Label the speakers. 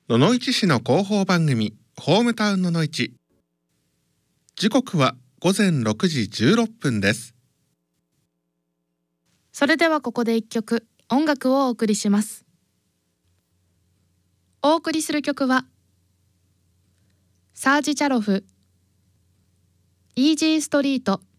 Speaker 1: 野々市市の広報番組ホームタウン野々市。時刻は午前6時16分です。
Speaker 2: それではここで一曲音楽をお送りします。お送りする曲はサージ・チャロフ、イージーストリート。